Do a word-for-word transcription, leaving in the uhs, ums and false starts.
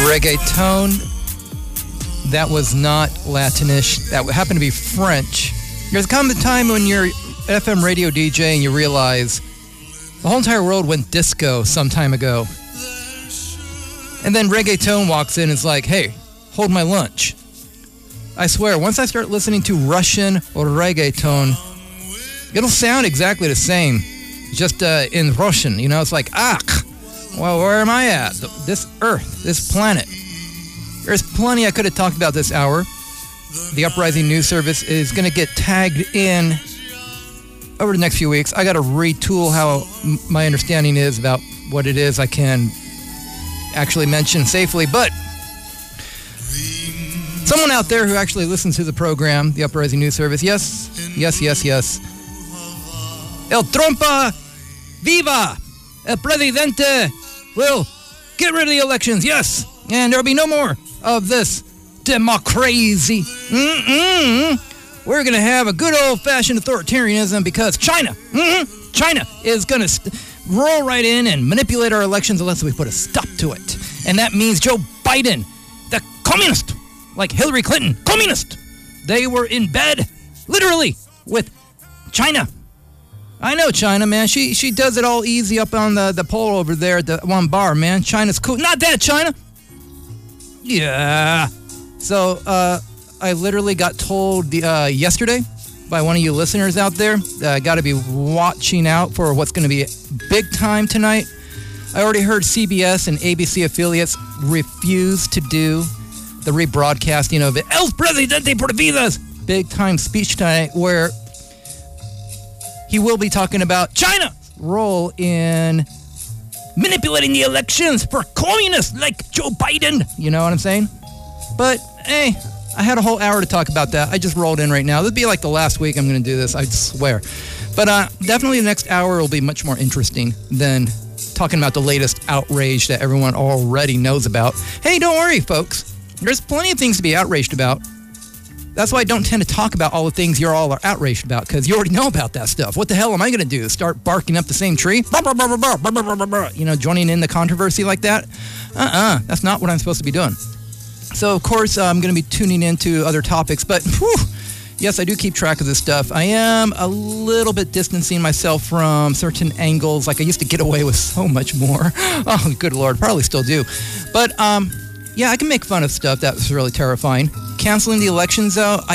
Reggaeton. That was not Latinish. That happened to be French. There's come a time when you're F M radio D J and you realize the whole entire world went disco some time ago. And then reggaeton walks in and is like, hey, hold my lunch. I swear, once I start listening to Russian or reggaeton, it'll sound exactly the same, just uh, in Russian. You know, it's like, ah, well, where am I at? This Earth, this planet. There's plenty I could have talked about this hour. The Uprising News Service is going to get tagged in over the next few weeks. I got to retool how m- my understanding is about what it is I can actually mention safely. But someone out there who actually listens to the program, the Uprising News Service, yes, yes, yes, yes. El Trompa Viva! El Presidente will get rid of the elections, yes! And there'll be no more of this democracy. Mm-mm. We're going to have a good old-fashioned authoritarianism because China, mm-hmm, China is going to st- roll right in and manipulate our elections unless we put a stop to it. And that means Joe Biden, the communist, like Hillary Clinton, communist. They were in bed, literally, with China. I know China, man. She she does it all easy up on the, the pole over there at the one bar, man. China's cool. Not that China. Yeah. So, uh, I literally got told the, uh, yesterday by one of you listeners out there that I got to be watching out for what's going to be big time tonight. I already heard C B S and A B C affiliates refuse to do the rebroadcasting of it. El Presidente por Vidas! Big time speech tonight where he will be talking about China's role in manipulating the elections for communists like Joe Biden. You know what I'm saying? But, hey, I had a whole hour to talk about that. I just rolled in right now. This will be like the last week I'm going to do this, I swear. But uh, definitely the next hour will be much more interesting than talking about the latest outrage that everyone already knows about. Hey, don't worry, folks. There's plenty of things to be outraged about. That's why I don't tend to talk about all the things you're all are outraged about, because you already know about that stuff. What the hell am I going to do? Start barking up the same tree? You know, joining in the controversy like that? Uh-uh. That's not what I'm supposed to be doing. So, of course, uh, I'm going to be tuning into other topics, but whew, yes, I do keep track of this stuff. I am a little bit distancing myself from certain angles. Like, I used to get away with so much more. Oh, good Lord, probably still do. But, um... yeah, I can make fun of stuff that was really terrifying. Canceling the elections, though, I